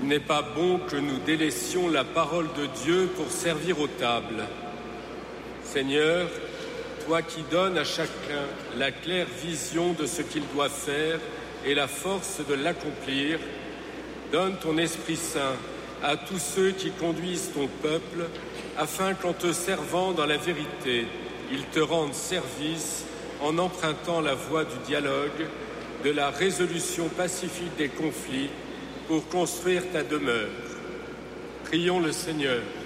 Il n'est pas bon que nous délaissions la parole de Dieu pour servir aux tables. Seigneur, toi qui donnes à chacun la claire vision de ce qu'il doit faire et la force de l'accomplir, donne ton Esprit Saint à tous ceux qui conduisent ton peuple, afin qu'en te servant dans la vérité, ils te rendent service en empruntant la voie du dialogue, de la résolution pacifique des conflits, pour construire ta demeure. Prions le Seigneur.